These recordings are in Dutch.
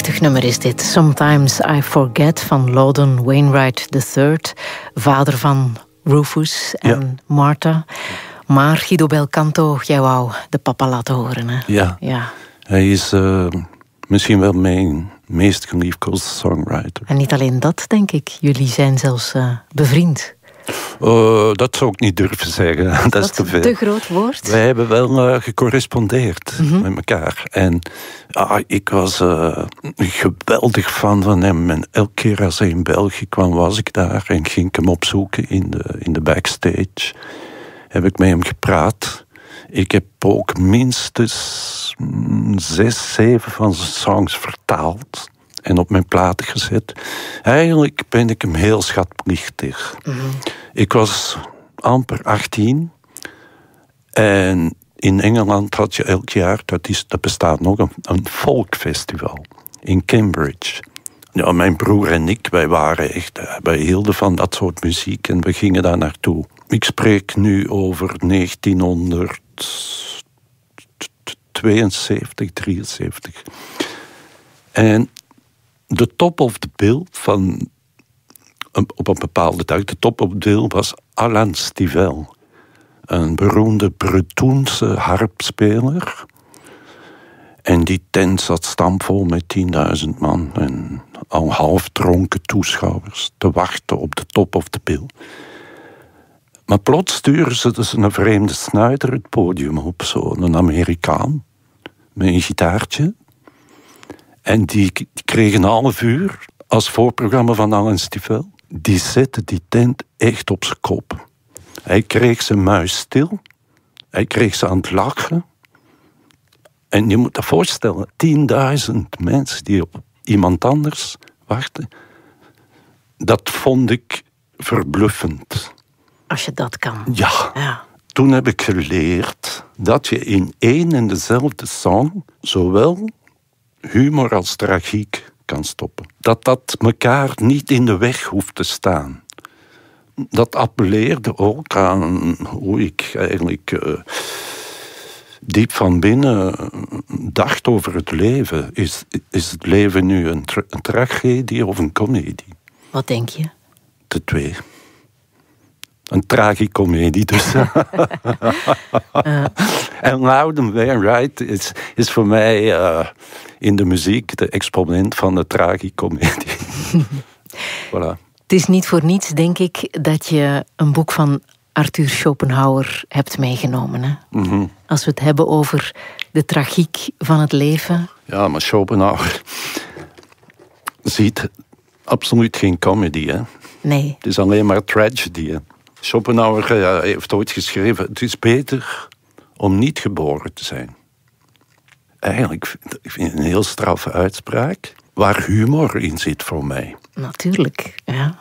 Prachtig nummer is dit. Sometimes I Forget van Loudon Wainwright III. Vader van Rufus en Martha. Maar Guido Belcanto, jij wou de papa laten horen, hè? Ja. Hij is misschien wel mijn meest geliefkoosde songwriter. En niet alleen dat, denk ik. Jullie zijn zelfs bevriend. Dat zou ik niet durven zeggen. Dat is te veel. Te groot woord? Wij hebben wel gecorrespondeerd met elkaar. En ik was geweldig fan van hem. En elke keer als hij in België kwam, was ik daar. En ging ik hem opzoeken in de backstage. Heb ik met hem gepraat. Ik heb ook minstens 6, 7 van zijn songs vertaald. En op mijn platen gezet. Eigenlijk ben ik hem heel schatplichtig. Ik was amper 18. En in Engeland had je elk jaar, dat bestaat nog, een folkfestival. In Cambridge. Ja, mijn broer en ik, wij hielden van dat soort muziek. En we gingen daar naartoe. Ik spreek nu over 1972, 73. En de top of the bill op een bepaalde dag, de top of the bill was Alain Stivell. Een beroemde Bretoense harpspeler. En die tent zat stampvol met 10.000 man. En al half dronken toeschouwers te wachten op de top of the bill. Maar plots sturen ze dus een vreemde snuiter het podium op. Een Amerikaan. Met een gitaartje. En die kreeg een half uur als voorprogramma van Alain Stivell. Die zette die tent echt op zijn kop. Hij kreeg zijn muis stil. Hij kreeg ze aan het lachen. En je moet je voorstellen, 10.000 mensen die op iemand anders wachten. Dat vond ik verbluffend. Als je dat kan. Ja. Toen heb ik geleerd dat je in één en dezelfde song zowel humor als tragiek kan stoppen. Dat elkaar niet in de weg hoeft te staan. Dat appelleerde ook aan hoe ik eigenlijk diep van binnen dacht over het leven. Is het leven nu een tragedie of een komedie? Wat denk je? De twee. Een tragicomedie dus. En Loudon Wainwright is voor mij in de muziek de exponent van de tragicomedie. Voilà. Het is niet voor niets, denk ik, dat je een boek van Arthur Schopenhauer hebt meegenomen. Hè? Als we het hebben over de tragiek van het leven. Ja, maar Schopenhauer ziet absoluut geen comedy. Hè? Nee. Het is alleen maar tragedy. Hè? Schopenhauer heeft ooit geschreven: het is beter om niet geboren te zijn. Eigenlijk ik vind het een heel straffe uitspraak, waar humor in zit voor mij. Natuurlijk, ja.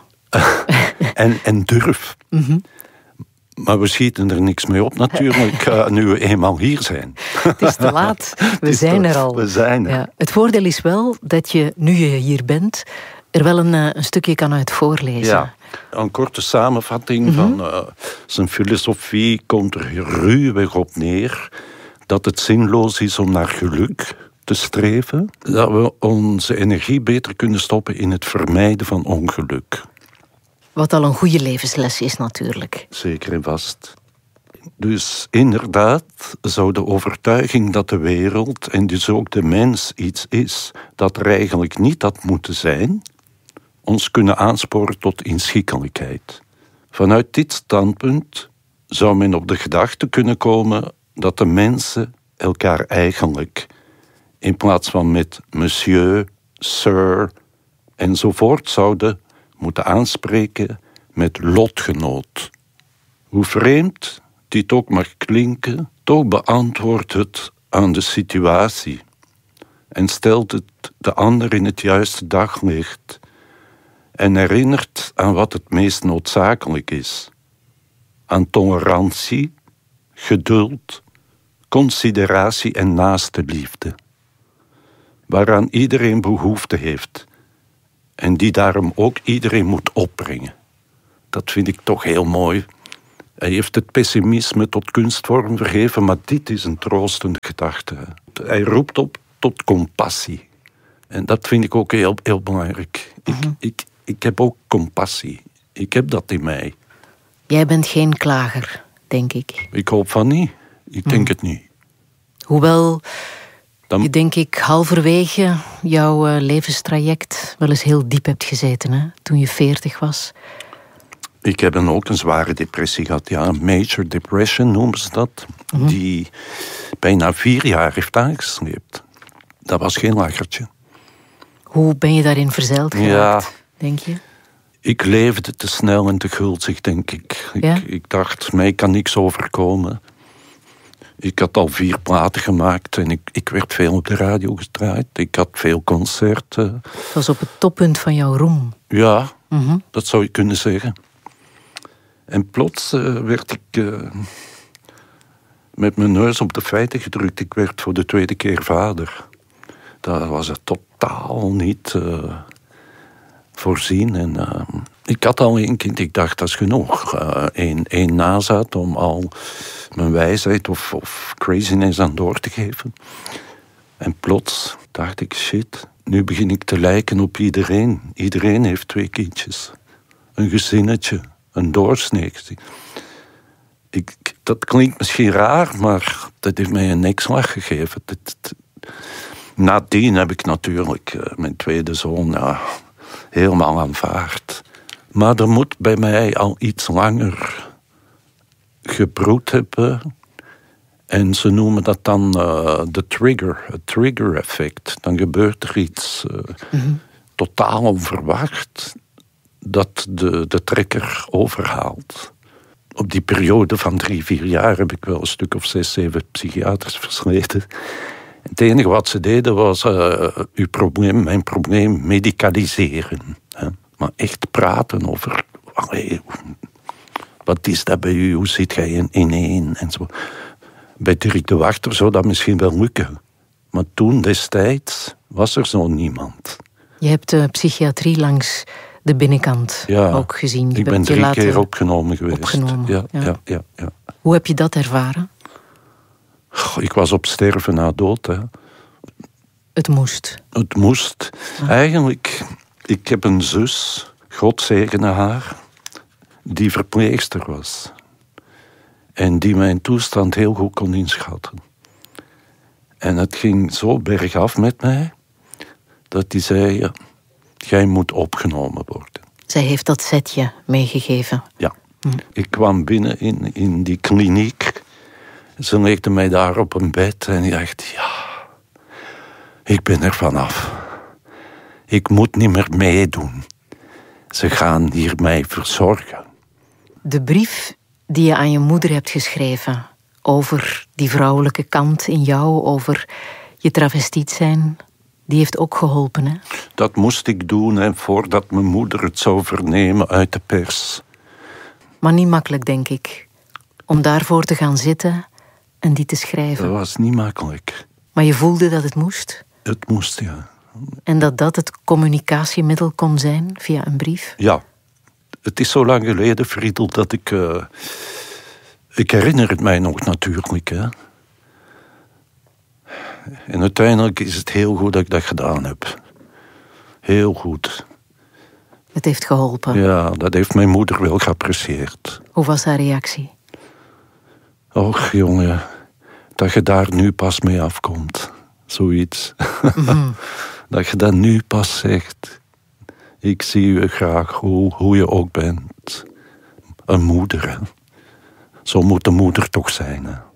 en durf. Maar we schieten er niks mee op natuurlijk, nu we eenmaal hier zijn. Het is te laat, we zijn er al. We zijn er. Ja. Het voordeel is wel dat je, nu je hier bent, er wel een stukje kan uit voorlezen. Ja, een korte samenvatting van zijn filosofie komt er ruwweg op neer dat het zinloos is om naar geluk te streven. Dat we onze energie beter kunnen stoppen in het vermijden van ongeluk. Wat al een goede levensles is natuurlijk. Zeker en vast. Dus inderdaad zou de overtuiging dat de wereld en dus ook de mens iets is dat er eigenlijk niet had moeten zijn, ons kunnen aansporen tot inschikkelijkheid. Vanuit dit standpunt zou men op de gedachte kunnen komen dat de mensen elkaar eigenlijk, in plaats van met monsieur, sir enzovoort, zouden moeten aanspreken met lotgenoot. Hoe vreemd dit ook mag klinken, toch beantwoordt het aan de situatie en stelt het de ander in het juiste daglicht en herinnert aan wat het meest noodzakelijk is: aan tolerantie, geduld, consideratie en naaste liefde, waaraan iedereen behoefte heeft en die daarom ook iedereen moet opbrengen. Dat vind ik toch heel mooi. Hij heeft het pessimisme tot kunstvorm vergeven, maar dit is een troostende gedachte. Hij roept op tot compassie, En dat vind ik ook heel, heel belangrijk. Ik heb ook compassie. Ik heb dat in mij. Jij bent geen klager, denk ik. Ik hoop van niet. Ik denk het niet. Hoewel je, denk ik, halverwege jouw levenstraject wel eens heel diep hebt gezeten, hè? Toen je 40 was. Ik heb ook een zware depressie gehad. Ja, major depression noemen ze dat. Die bijna 4 jaar heeft aangesleept. Dat was geen lachertje. Hoe ben je daarin verzeild geraakt, denk je? Ik leefde te snel en te gulzig, denk ik. Ik dacht, mij kan niks overkomen. Ik had al 4 platen gemaakt en ik werd veel op de radio gedraaid. Ik had veel concerten. Het was op het toppunt van jouw roem. Ja, dat zou je kunnen zeggen. En plots werd ik met mijn neus op de feiten gedrukt. Ik werd voor de 2e keer vader. Dat was het totaal niet voorzien. En, ik had al 1 kind, ik dacht dat is genoeg. 1 nazaat om al mijn wijsheid of craziness aan door te geven. En plots dacht ik, shit, nu begin ik te lijken op iedereen. Iedereen heeft 2 kindjes. Een gezinnetje, een doorsnee. Dat klinkt misschien raar, maar dat heeft mij een nekslag gegeven. Nadien heb ik natuurlijk mijn tweede zoon helemaal aanvaard. Maar er moet bij mij al iets langer gebroed hebben. En ze noemen dat dan de trigger, het trigger effect. Dan gebeurt er iets totaal onverwacht dat de trekker overhaalt. Op die periode van 3-4 jaar heb ik wel een stuk of 6, 7 psychiaters versleten. Het enige wat ze deden was mijn probleem medicaliseren. Hè? Maar echt praten over, wat is dat bij u, hoe zit jij ineen en zo. Bij Dirk de Wachter zou dat misschien wel lukken. Maar toen destijds was er zo niemand. Je hebt de psychiatrie langs de binnenkant ook gezien. Ik ben 3 keer opgenomen geweest. Ja. Hoe heb je dat ervaren? Ik was op sterven na dood. Hè. Het moest. Het moest. Eigenlijk, ik heb een zus, God zegene haar, die verpleegster was. En die mijn toestand heel goed kon inschatten. En het ging zo bergaf met mij, dat die zei, jij moet opgenomen worden. Zij heeft dat setje meegegeven. Ja. Ik kwam binnen in die kliniek. Ze legde mij daar op een bed en ik dacht, ik ben er vanaf. Ik moet niet meer meedoen. Ze gaan hier mij verzorgen. De brief die je aan je moeder hebt geschreven over die vrouwelijke kant in jou, over je travestiet zijn, die heeft ook geholpen, hè? Dat moest ik doen, hè, voordat mijn moeder het zou vernemen uit de pers. Maar niet makkelijk, denk ik, om daarvoor te gaan zitten en die te schrijven. Dat was niet makkelijk. Maar je voelde dat het moest? Het moest, ja. En dat het communicatiemiddel kon zijn via een brief? Ja. Het is zo lang geleden, Friedel, dat ik herinner het mij nog natuurlijk, hè. En uiteindelijk is het heel goed dat ik dat gedaan heb. Heel goed. Het heeft geholpen? Ja, dat heeft mijn moeder wel geapprecieerd. Hoe was haar reactie? Och, jongen, dat je daar nu pas mee afkomt. Zoiets. Dat je dat nu pas zegt. Ik zie je graag, hoe je ook bent. Een moeder, hè. Zo moet de moeder toch zijn, hè.